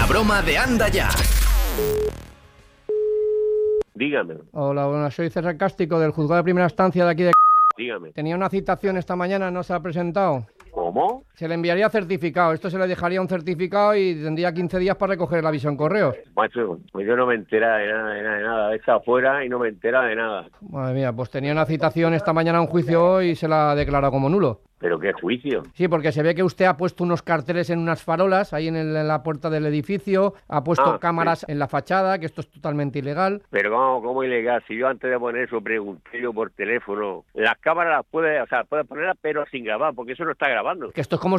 broma de Anda Ya. Dígame. Hola, buenas, soy César Cástico del Juzgado de Primera Instancia de aquí de... Dígame. Tenía una citación esta mañana, no se ha presentado. ¿Cómo? Se le enviaría certificado, esto se le dejaría un certificado y tendría 15 días para recoger el aviso en correos. Macho, pues yo no me entera de nada. Está afuera y no me entera de nada. Madre mía, pues tenía una citación esta mañana a un juicio y se la ha declarado como nulo. ¿Pero qué juicio? Sí, porque se ve que usted ha puesto unos carteles en unas farolas ahí en la puerta del edificio, ha puesto cámaras en la fachada, que esto es totalmente ilegal. Pero ¿cómo ilegal? Si yo antes de poner eso pregunté yo por teléfono, las cámaras las puedes ponerlas pero sin grabar, porque eso no está grabando. Que esto es como